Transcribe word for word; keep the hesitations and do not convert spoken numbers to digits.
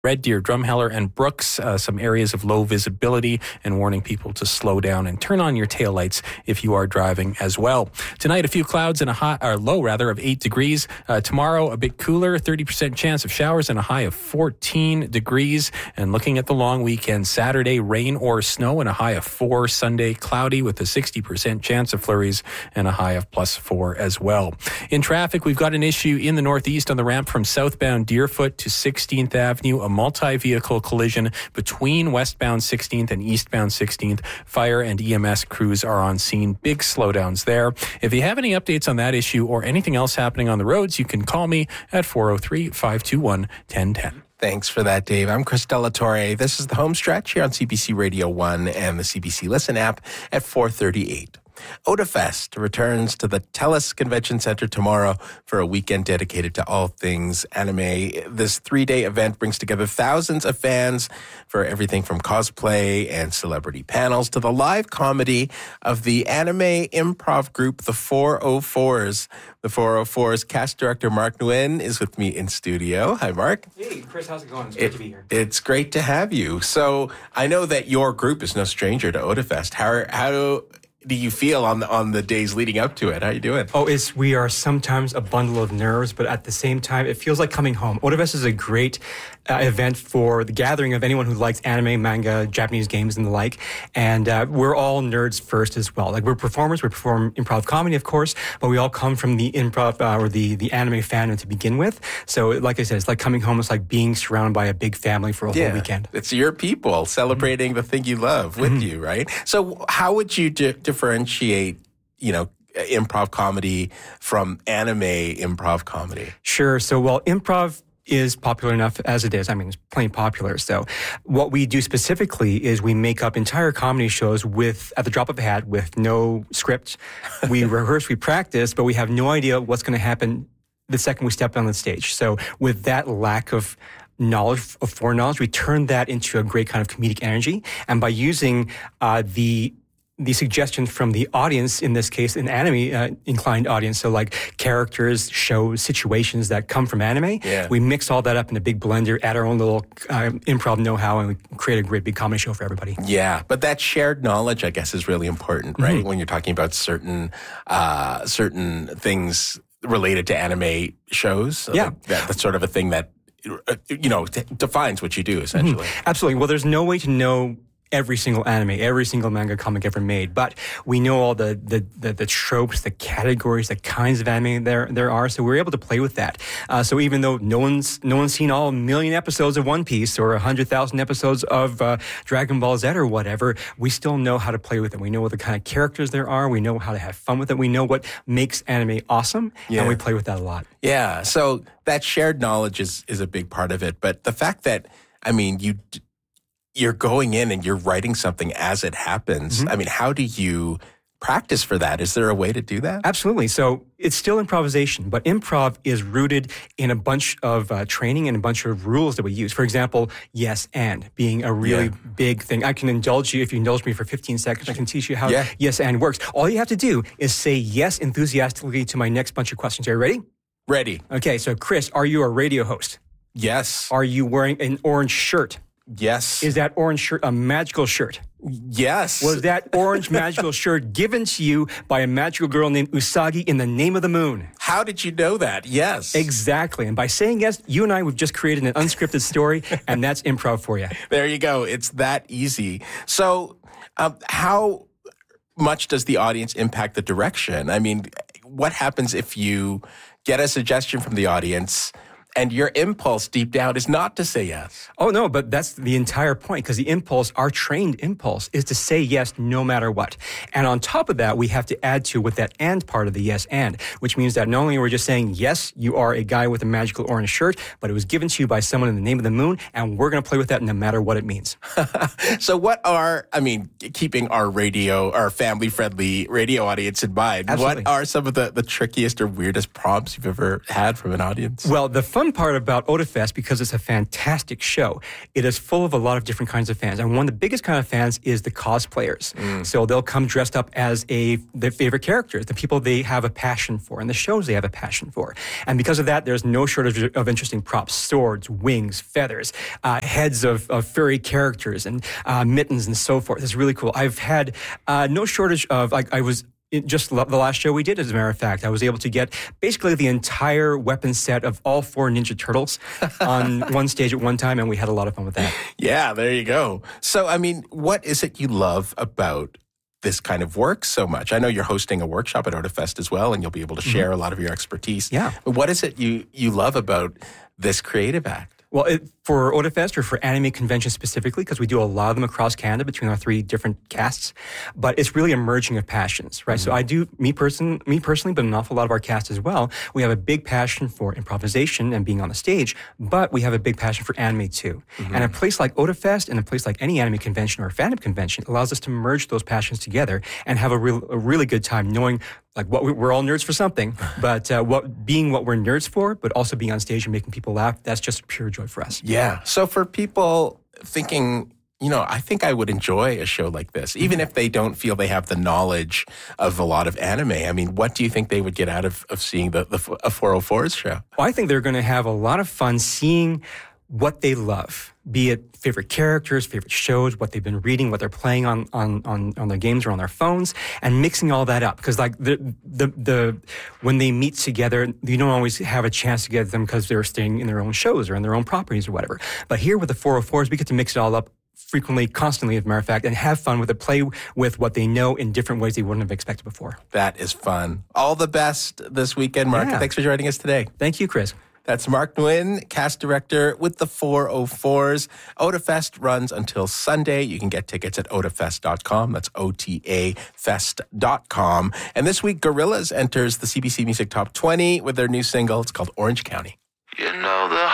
Red Deer, Drumheller, and Brooks, uh, some areas of low visibility, and warning people to slow down and turn on your taillights if you are driving as well. Tonight, a few clouds and a high, or low rather, of eight degrees. Uh, tomorrow, a bit cooler, thirty percent chance of showers and a high of fourteen degrees. And looking at the long weekend, Saturday, rain or snow and a high of four. Sunday, cloudy with a sixty percent chance of flurries and a high of plus four as well. In traffic, we've got an issue in the northeast on the ramp from southbound Deerfoot to sixteenth Avenue, a multi-vehicle collision between westbound sixteenth and eastbound sixteenth. Fire and E M S crews are on scene. Big slowdowns there. If you have any updates on that issue or anything else happening on the roads, you can call me at four oh three, five two one, one oh one oh. Thanks for that, Dave. I'm Chris Delatorre. This is the home stretch here on C B C Radio one and the C B C Listen app at four thirty-eight. OdaFest returns to the TELUS Convention Center tomorrow for a weekend dedicated to all things anime. This three-day event brings together thousands of fans for everything from cosplay and celebrity panels to the live comedy of the anime improv group, the four oh fours. The four oh fours cast director Mark Nguyen is with me in studio. Hi, Mark. Hey, Chris, how's it going? It's great it, to be here. It's great to have you. So I know that your group is no stranger to OdaFest. How, how do you feel on the, on the days leading up to it? How are you doing? Oh, it's we are sometimes a bundle of nerves, but at the same time, it feels like coming home. OdaFest is a great uh, event for the gathering of anyone who likes anime, manga, Japanese games, and the like. And uh, we're all nerds first as well. Like, we're performers. We perform improv comedy, of course, but we all come from the improv uh, or the, the anime fandom to begin with. So, like I said, it's like coming home. It's like being surrounded by a big family for a yeah, whole weekend. It's your people celebrating mm-hmm. the thing you love with mm-hmm. you, right? So how would you di- differentiate, you know, improv comedy from anime improv comedy? Sure. So, well, improv is popular enough as it is. I mean, it's plain popular. So what we do specifically is we make up entire comedy shows with, at the drop of a hat, with no script. We rehearse, we practice, but we have no idea what's going to happen the second we step on the stage. So with that lack of knowledge, of foreknowledge, we turn that into a great kind of comedic energy. And by using uh, the the suggestions from the audience, in this case, an anime-inclined uh, audience, so like characters, shows, situations that come from anime, yeah. we mix all that up in a big blender, add our own little uh, improv know-how, and we create a great big comedy show for everybody. Yeah, but that shared knowledge, I guess, is really important, right? Mm-hmm. When you're talking about certain uh, certain things related to anime shows. Yeah. Like that, that's sort of a thing that, you know, t- defines what you do, essentially. Mm-hmm. Absolutely. Well, there's no way to know every single anime, every single manga comic ever made. But we know all the, the, the, the tropes, the categories, the kinds of anime there there are. So we're able to play with that. Uh, so even though no one's no one's seen all a million episodes of One Piece or a hundred thousand episodes of uh, Dragon Ball Z or whatever, we still know how to play with it. We know what the kind of characters there are. We know how to have fun with it. We know what makes anime awesome, yeah. and we play with that a lot. Yeah. So that shared knowledge is is a big part of it. But the fact that, I mean, you. You're going in and you're writing something as it happens. Mm-hmm. I mean, how do you practice for that? Is there a way to do that? Absolutely. So it's still improvisation, but improv is rooted in a bunch of uh, training and a bunch of rules that we use. For example, yes and being a really yeah. big thing. I can indulge you. If you indulge me for fifteen seconds, I can teach you how yeah. yes and works. All you have to do is say yes enthusiastically to my next bunch of questions. Are you ready? Ready. Okay. So Chris, are you a radio host? Yes. Are you wearing an orange shirt? Yes. Is that orange shirt a magical shirt? Yes. Was that orange magical shirt given to you by a magical girl named Usagi in the name of the moon? How did you know that? Yes. Exactly. And by saying yes, you and I, we've just created an unscripted story, and that's improv for you. There you go. It's that easy. So um, how much does the audience impact the direction? I mean, what happens if you get a suggestion from the audience and your impulse deep down is not to say yes? Oh, no, but that's the entire point, because the impulse, our trained impulse, is to say yes no matter what. And on top of that, we have to add to with that and part of the yes and, which means that not only are we just saying, yes, you are a guy with a magical orange shirt, but it was given to you by someone in the name of the moon, and we're going to play with that no matter what it means. So what are, I mean, keeping our radio, our family-friendly radio audience in mind, Absolutely. What are some of the, the trickiest or weirdest prompts you've ever had from an audience? Well, the fun fun part about OdaFest, because it's a fantastic show, it is full of a lot of different kinds of fans. And one of the biggest kind of fans is the cosplayers. Mm. So they'll come dressed up as a their favorite characters, the people they have a passion for, and the shows they have a passion for. And because of that, there's no shortage of interesting props: swords, wings, feathers, uh, heads of, of furry characters, and uh, mittens, and so forth. It's really cool. I've had uh, no shortage of, like, I was It just the last show we did, as a matter of fact, I was able to get basically the entire weapon set of all four Ninja Turtles on one stage at one time, and we had a lot of fun with that. Yeah, there you go. So, I mean, what is it you love about this kind of work so much? I know you're hosting a workshop at OdaFest as well, and you'll be able to share mm-hmm. a lot of your expertise. Yeah. But what is it you, you love about this creative act? Well, it, for OdaFest, or for anime conventions specifically, because we do a lot of them across Canada between our three different casts, but it's really a merging of passions, right? Mm-hmm. So I do, me person, me personally, but an awful lot of our cast as well, we have a big passion for improvisation and being on the stage, but we have a big passion for anime too. Mm-hmm. And a place like OdaFest and a place like any anime convention or a fandom convention allows us to merge those passions together and have a, real, a really good time knowing, like, what we, we're all nerds for something, but uh, what being what we're nerds for, but also being on stage and making people laugh, that's just pure joy for us. Yeah. So for people thinking, you know, I think I would enjoy a show like this, even mm-hmm. if they don't feel they have the knowledge of a lot of anime. I mean, what do you think they would get out of, of seeing the, the a four oh fours show? Well, I think they're going to have a lot of fun seeing what they love, be it favorite characters, favorite shows, what they've been reading, what they're playing on, on, on, on their games or on their phones, and mixing all that up. Because, like, the, the, the, when they meet together, you don't always have a chance to get them because they're staying in their own shows or in their own properties or whatever. But here with the four oh fours, we get to mix it all up frequently, constantly, as a matter of fact, and have fun with it, play with what they know in different ways they wouldn't have expected before. That is fun. All the best this weekend, Mark. Yeah. Thanks for joining us today. Thank you, Chris. That's Mark Nguyen, cast director with the four oh fours. OdaFest runs until Sunday. You can get tickets at odafest dot com. That's O T A fest dot com. And this week, Gorillaz enters the C B C Music Top twenty with their new single. It's called Orange County. You know the